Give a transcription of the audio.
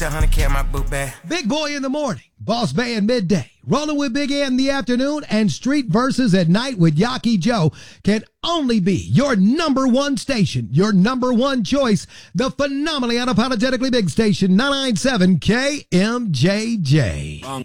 said 100K in my book bag. Big Boy in the morning, Boss Bay in midday, rolling with Big A in the afternoon, and Street Verses at night with Yaki Joe can only be your number one station, your number one choice, the phenomenally unapologetically big station, 997 KMJJ.